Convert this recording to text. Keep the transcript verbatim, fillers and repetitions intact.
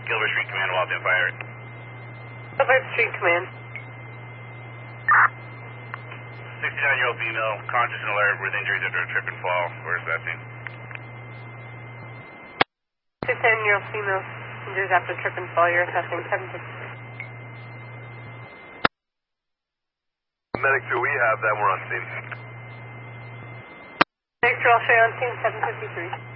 Gilbert Street Command, Walton Fire. Gilbert Street Command. sixty-nine-year-old female, conscious and alert with injuries after a trip and fall. Where's that scene? sixty-nine-year-old female, injuries after trip and fall. You're assessing seven fifty-three. Medic two, we have that. We're on scene. Medic two, I'll show you on scene seven fifty-three.